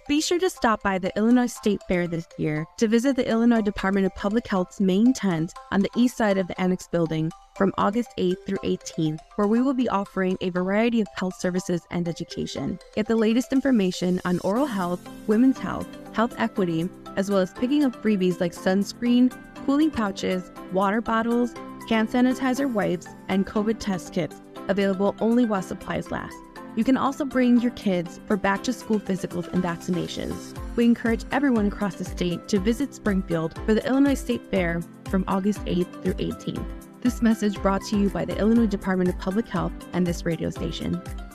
Be sure to stop by the Illinois State Fair this year to visit the Illinois Department of Public Health's main tent on the east side of the Annex building from August 8th through 18th, where we will be offering a variety of health services and education. Get the latest information on oral health, women's health, health equity, as well as picking up freebies like sunscreen, cooling pouches, water bottles, hand sanitizer wipes, and COVID test kits, available only while supplies last. You can also bring your kids for back-to-school physicals and vaccinations. We encourage everyone across the state to visit Springfield for the Illinois State Fair from August 8th through 18th. This message brought to you by the Illinois Department of Public Health and this radio station.